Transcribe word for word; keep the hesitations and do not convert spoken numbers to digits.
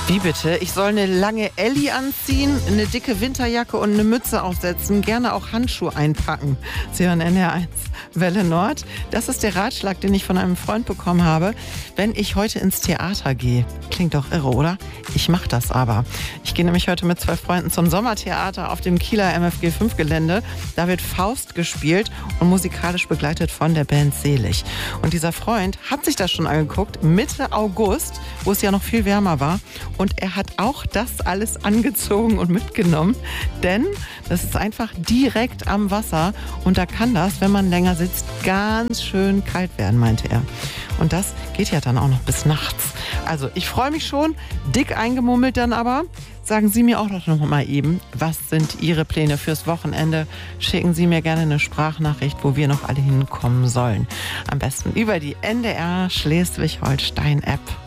Wie bitte? Ich soll eine lange Elli anziehen, eine dicke Winterjacke und eine Mütze aufsetzen, gerne auch Handschuhe einpacken. Sie hören N R eins Welle Nord. Das ist der Ratschlag, den ich von einem Freund bekommen habe, wenn ich heute ins Theater gehe. Klingt doch irre, oder? Ich mache das aber. Ich gehe nämlich heute mit zwei Freunden zum Sommertheater auf dem Kieler M F G fünf Gelände. Da wird Faust gespielt und musikalisch begleitet von der Band Selig. Und dieser Freund hat sich das schon angeguckt, Mitte August, wo es ja noch viel wärmer war. Und er hat auch das alles angezogen und mitgenommen, denn das ist einfach direkt am Wasser und da kann das, wenn man länger sitzt, ganz schön kalt werden, meinte er. Und das geht ja dann auch noch bis nachts. Also ich freue mich schon, dick eingemummelt dann aber. Sagen Sie mir auch noch mal eben, was sind Ihre Pläne fürs Wochenende? Schicken Sie mir gerne eine Sprachnachricht, wo wir noch alle hinkommen sollen. Am besten über die N D R Schleswig-Holstein-App.